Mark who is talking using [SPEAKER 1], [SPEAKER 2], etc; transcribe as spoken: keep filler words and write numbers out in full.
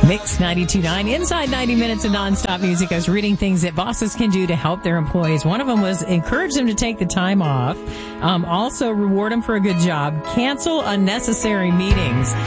[SPEAKER 1] Mix ninety-two point nine, inside ninety minutes of nonstop music. I was reading things that bosses can do to help their employees. One of them was encourage them to take the time off. Um, also reward them for a good job. Cancel unnecessary meetings.